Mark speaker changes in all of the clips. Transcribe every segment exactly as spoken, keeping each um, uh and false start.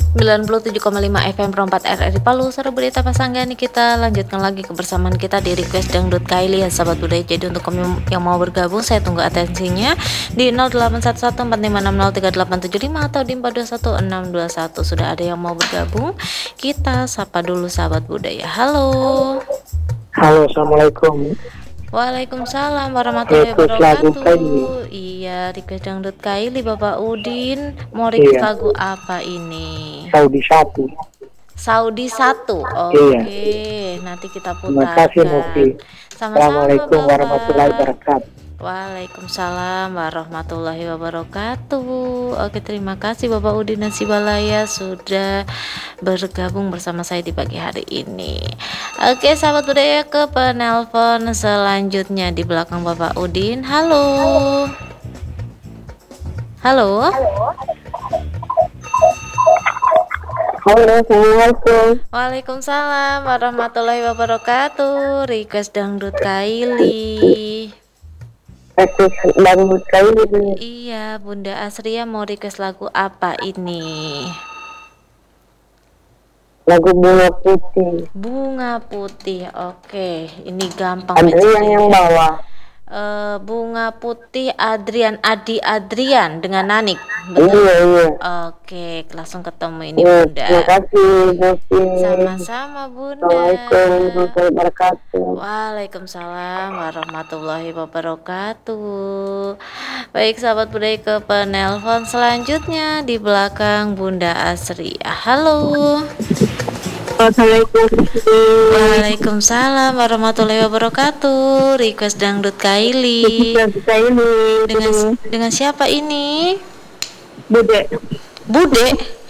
Speaker 1: sembilan puluh tujuh koma lima F M Perempat R R I Palu, Seru Berita Pasanggani. Kita lanjutkan lagi kebersamaan kita di Request Dangdut Kaili ya sahabat budaya. Jadi untuk kamu yang mau bergabung, saya tunggu atensinya di nol delapan satu satu empat lima enam nol tiga delapan tujuh lima atau di empat dua satu enam dua satu. Sudah ada yang mau bergabung? Kita sapa dulu sahabat budaya. Halo.
Speaker 2: Halo, assalamualaikum.
Speaker 1: Waalaikumsalam warahmatullahi
Speaker 2: Request lagu Kaili.
Speaker 1: wabarakatuh. Iya, request dangdut Kaili Bapak Udin. Mau request
Speaker 2: Iya.
Speaker 1: lagu apa ini?
Speaker 2: Saudi satu.
Speaker 1: Saudi satu. Oke,
Speaker 2: Iya.
Speaker 1: nanti kita
Speaker 2: Terima kasih, Novi.
Speaker 1: putarkan. Sama-sama
Speaker 2: Assalamualaikum
Speaker 1: Bapak.
Speaker 2: warahmatullahi wabarakatuh.
Speaker 1: Waalaikumsalam warahmatullahi wabarakatuh. Oke, terima kasih Bapak Udin Nasibalaya sudah bergabung bersama saya di pagi hari ini. Oke, sahabat budaya, ke penelpon selanjutnya di belakang Bapak Udin. Halo. Halo.
Speaker 2: Halo, assalamualaikum.
Speaker 1: Waalaikumsalam warahmatullahi wabarakatuh. Request dangdut Kaili.
Speaker 2: Request dangdut Kaili.
Speaker 1: Iya, Bunda Asria mau request lagu apa ini?
Speaker 2: Lagu Bunga Putih.
Speaker 1: Bunga Putih. Oke, ini gampang.
Speaker 2: Adrian yang bawa.
Speaker 1: Uh, Bunga Putih Adrian Adi Adrian dengan Nanik.
Speaker 2: Betul? Iya, iya.
Speaker 1: Oke, langsung ketemu ini
Speaker 2: Iya,
Speaker 1: Bunda.
Speaker 2: terima kasih, Novi.
Speaker 1: Sama-sama Bunda.
Speaker 2: Assalamualaikum warahmatullahi wabarakatuh.
Speaker 1: Waalaikumsalam warahmatullahi wabarakatuh. Baik sahabat budaya, ke penelpon selanjutnya di belakang Bunda Asria. Halo.
Speaker 2: Assalamualaikum.
Speaker 1: Waalaikumsalam warahmatullahi wabarakatuh. Request dangdut Kaili.
Speaker 2: Kaili.
Speaker 1: Dengan dengan siapa ini?
Speaker 2: Bude.
Speaker 1: Bude.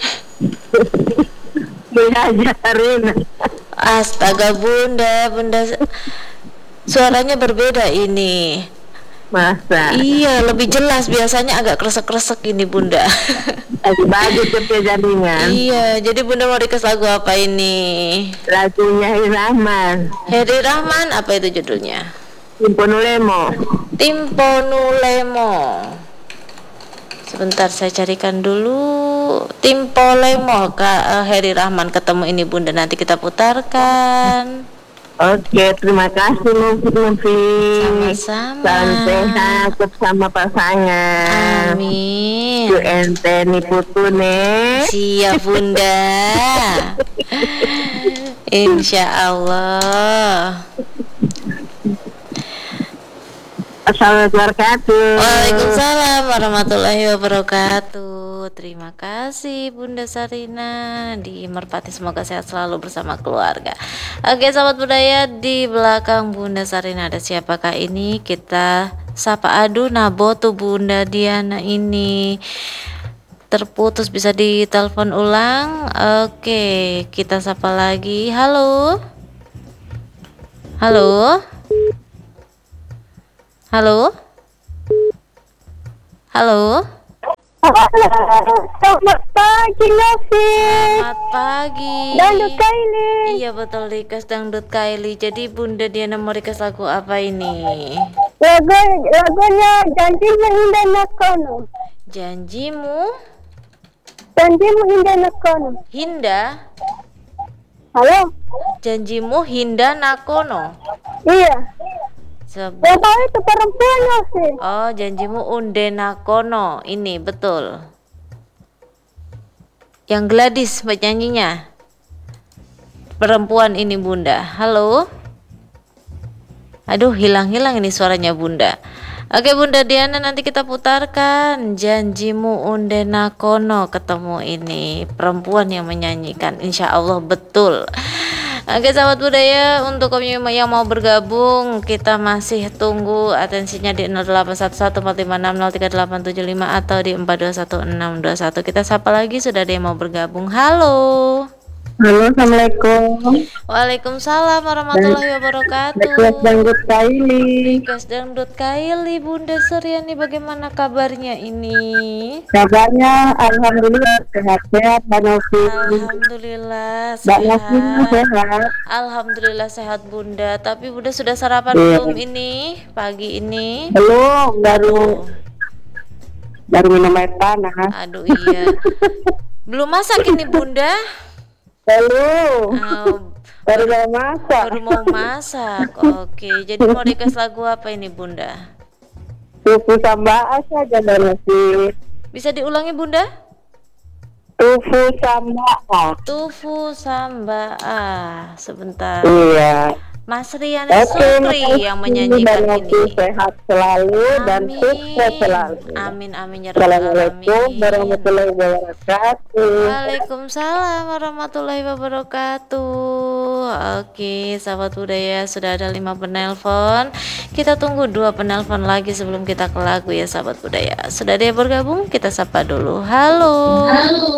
Speaker 2: Belajarin.
Speaker 1: Astaga Bunda, Bunda suaranya berbeda ini.
Speaker 2: Masa?
Speaker 1: Iya, lebih jelas, biasanya agak kresek-kresek ini Bunda.
Speaker 2: Lagi bagus ke jaringan.
Speaker 1: Iya, jadi Bunda mau request lagu apa ini?
Speaker 2: Lagunya Heri Rahman.
Speaker 1: Heri Rahman, apa itu judulnya?
Speaker 2: Timponulemo.
Speaker 1: Timponulemo. Sebentar saya carikan dulu. Timpolemo Kak uh, Heri Rahman, ketemu ini Bunda, nanti kita putarkan.
Speaker 2: Oke, terima kasih Novi.
Speaker 1: Sama-sama.
Speaker 2: Salam sehat bersama pasangan.
Speaker 1: Amin.
Speaker 2: Ku ente ni putune.
Speaker 1: Siap Bunda. Insya Allah.
Speaker 2: Assalamualaikum warahmatullahi wabarakatuh.
Speaker 1: Waalaikumsalam warahmatullahi wabarakatuh. Terima kasih Bunda Sarina di Merpati, semoga sehat selalu bersama keluarga. Oke sahabat budaya, di belakang Bunda Sarina ada siapakah ini? Kita sapa. Aduh Nabotu Bunda Diana ini terputus, bisa ditelepon ulang. Oke, kita sapa lagi. Halo. Halo. Halo. Halo.
Speaker 2: Selamat pagi Novi.
Speaker 1: Selamat pagi.
Speaker 2: Dangdut Kaili.
Speaker 1: Iya betul, request dangdut Kaili. Jadi Bunda Diana mau request lagu apa ini?
Speaker 2: Lagu lagunya Janjimu Indah Nakono.
Speaker 1: Janjimu
Speaker 2: Janjimu Indah Nakono.
Speaker 1: Hinda.
Speaker 2: Halo.
Speaker 1: Janjimu Hinda Nakono.
Speaker 2: Iya.
Speaker 1: Seb-
Speaker 2: Yang tahu itu perempuan Novi.
Speaker 1: oh, janjimu Unde Nakono. Ini betul. Yang Gladys penyanyinya. Perempuan ini Bunda. Halo. Aduh, hilang-hilang ini suaranya Bunda. Oke Bunda Diana, nanti kita putarkan Janjimu Unde Nakono, ketemu ini perempuan yang menyanyikan. Insya Allah betul. Oke sahabat budaya, untuk kamu yang mau bergabung, kita masih tunggu atensinya di nol delapan satu satu empat lima enam nol tiga delapan tujuh lima atau di empat dua satu enam dua satu. Kita sapa lagi, sudah ada yang mau bergabung. Halo.
Speaker 2: Halo, assalamualaikum.
Speaker 1: Waalaikumsalam warahmatullahi wabarakatuh.
Speaker 2: Request dangdut Kaili.
Speaker 1: Request dangdut Kaili, Bunda Suryani, bagaimana kabarnya ini?
Speaker 2: Kabarnya alhamdulillah sehat-sehat Mbak Novi.
Speaker 1: Alhamdulillah
Speaker 2: Mbak Novi
Speaker 1: sehat.
Speaker 2: sehat.
Speaker 1: Alhamdulillah sehat Bunda. Tapi Bunda sudah sarapan
Speaker 2: Iya.
Speaker 1: belum ini pagi ini?
Speaker 2: Belum, baru baru minum air panas.
Speaker 1: Aduh iya. Belum masak ini Bunda?
Speaker 2: Belum.
Speaker 1: Oh,
Speaker 2: Baru
Speaker 1: baru,
Speaker 2: mau masak.
Speaker 1: baru mau masak. Oke, jadi mau request lagu apa ini Bunda?
Speaker 2: Tufu sambal saja dan nasi.
Speaker 1: Bisa diulangi Bunda?
Speaker 2: Tufu sambal.
Speaker 1: Tufu samba. Ah, sebentar.
Speaker 2: Iya.
Speaker 1: Mas Rian
Speaker 2: Oke,
Speaker 1: Sukri yang
Speaker 2: makasih
Speaker 1: menyanyikan
Speaker 2: dan
Speaker 1: ini.
Speaker 2: sehat selalu dan sukses
Speaker 1: Amin.
Speaker 2: selalu.
Speaker 1: Amin amin ya rabbal
Speaker 2: Assalamualaikum
Speaker 1: alamin.
Speaker 2: warahmatullahi wabarakatuh.
Speaker 1: Waalaikumsalam warahmatullahi wabarakatuh. Oke, sahabat budaya, sudah ada lima penelpon. Kita tunggu dua penelpon lagi sebelum kita ke lagu ya sahabat budaya. Sudah ada yang bergabung? Kita sapa dulu. Halo.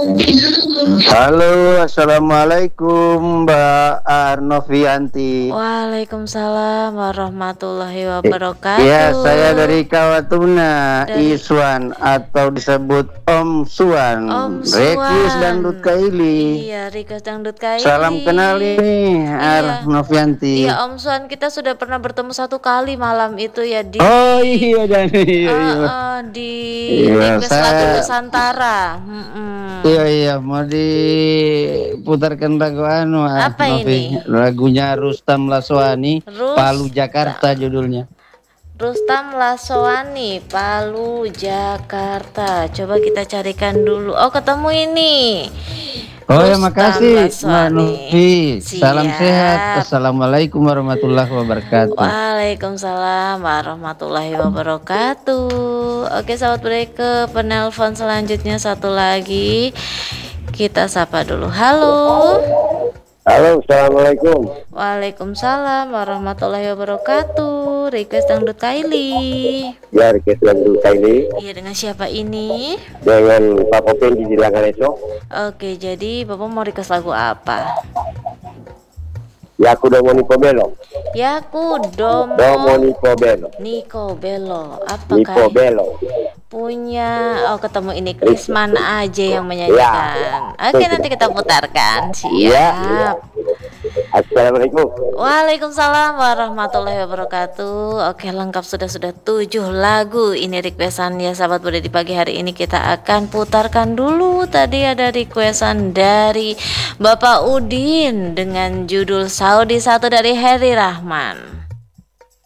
Speaker 3: Halo, assalamualaikum Mbak Arnovianti.
Speaker 1: Waalaikumsalam warahmatullahi wabarakatuh.
Speaker 3: Ya, saya dari Kawatuna,
Speaker 1: Dari-
Speaker 3: Iswan atau disebut Om Suan.
Speaker 1: Om
Speaker 3: Rekius
Speaker 1: Suan.
Speaker 3: Dangdut Kaili.
Speaker 1: Iya, Rikas Dangdut Kaili.
Speaker 3: Salam kenal ini
Speaker 1: Iya.
Speaker 3: Arnovianti.
Speaker 1: Iya Om Suan, kita sudah pernah bertemu satu kali malam itu ya di
Speaker 3: Oh iya dan iya,
Speaker 1: Eh,
Speaker 3: iya.
Speaker 1: eh, di
Speaker 3: Iya,
Speaker 1: request
Speaker 3: saya-
Speaker 1: lagu Nusantara. Mm-mm.
Speaker 3: Iya iya mau diputarkan lagu anu
Speaker 1: Apa
Speaker 3: Arnovi.
Speaker 1: ini?
Speaker 3: Lagunya Rustam Laswani,
Speaker 1: Rus-
Speaker 3: Palu Jakarta judulnya.
Speaker 1: Rustam Laswani, Palu, Jakarta. Coba kita carikan dulu. Oh, ketemu ini.
Speaker 3: Oh ya
Speaker 1: Rustam
Speaker 3: makasih Mbak
Speaker 1: Laswani.
Speaker 3: Novi. Salam
Speaker 1: Siap.
Speaker 3: sehat. Assalamualaikum warahmatullahi wabarakatuh.
Speaker 1: Waalaikumsalam warahmatullahi wabarakatuh. Oke sahabat budaya, ke penelpon selanjutnya satu lagi. Kita sapa dulu. Halo.
Speaker 4: Halo, assalamualaikum.
Speaker 1: Waalaikumsalam warahmatullahi wabarakatuh. Request Dangdut Kaili.
Speaker 4: Ya, request lagu kali
Speaker 1: Iya, dengan siapa ini?
Speaker 4: dengan Pak Popin di Silangan esok.
Speaker 1: Oke, jadi Bapak mau request lagu apa?
Speaker 4: Ya, aku udah mau Nico Belo.
Speaker 1: Yaku
Speaker 4: Udah mau
Speaker 1: Domo
Speaker 4: Nico Belo.
Speaker 1: Nico Bello.
Speaker 4: Nico
Speaker 1: Apakah
Speaker 4: Belo.
Speaker 1: punya? Oh, ketemu ini Krisman aja yang menyanyikan. Oke, nanti kita putarkan. Siap.
Speaker 4: Assalamualaikum.
Speaker 1: Waalaikumsalam warahmatullahi wabarakatuh. Oke, lengkap sudah sudah tujuh lagu ini requestan ya sahabat budaya. Di pagi hari ini kita akan putarkan dulu. Tadi ada requestan dari Bapak Udin dengan judul Saudi satu dari Heri Rahman.